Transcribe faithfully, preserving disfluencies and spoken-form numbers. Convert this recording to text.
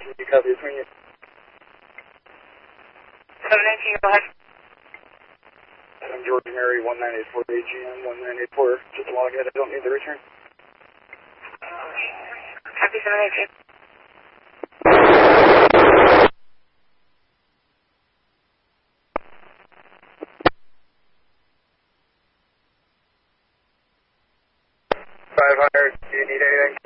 You copy between you. seven nineteen, go ahead. I'm George Mary, one nine eight four A G M, one nine eight four. Just log it. I don't need the return. Copy seven nineteen. five hundred, do you need anything?